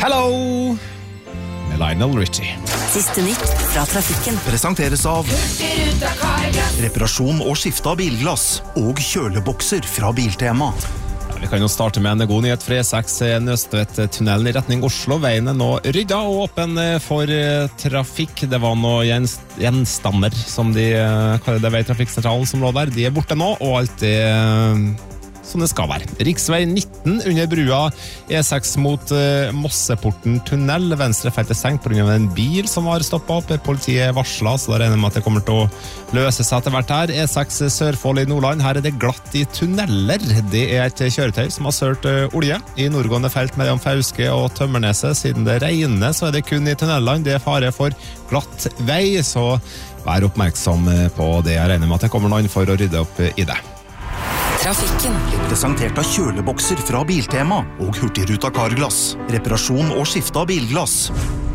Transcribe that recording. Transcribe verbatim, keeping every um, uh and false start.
Hello! Med Lionel Richie. Siste nytt fra trafikken. Presenteres av reparasjon og skifte av bilglass og kjølebokser fra Biltema. Ja, vi kan jo starte med en god nyhet for E seks Nøstvet-tunnelen i retning Oslo. Veien er nå rydda og åpen for trafikk. Det var noen gjenstander som de kaller det veitrafikksentralen som lå der. De er borte nå, og alt er som det skal være. Riksvei nitten under brua E seks mot uh, Mosseporten tunnel. Venstre felt er stengt på grunn av en bil som har stoppet opp. Politiet varslet, så da regner jeg med at det kommer til å løse seg etter hvert her. E seks Sørfold i Nordland. Her er det glatt i tunneler. Det er et kjøretøy som har sølt uh, olje i nordgående felt mellom Fauske og Tømmerneset. Siden det regner, så er det kun i tunnelene. Det er fare for glatt vei, så vær oppmerksom på det. Jeg regner med at det kommer noen for å rydde opp i det. Trafikken. Presentert av kjølebokser fra Biltema og Hurtigruta Carglass. Reparasjon og skifte av bilglass.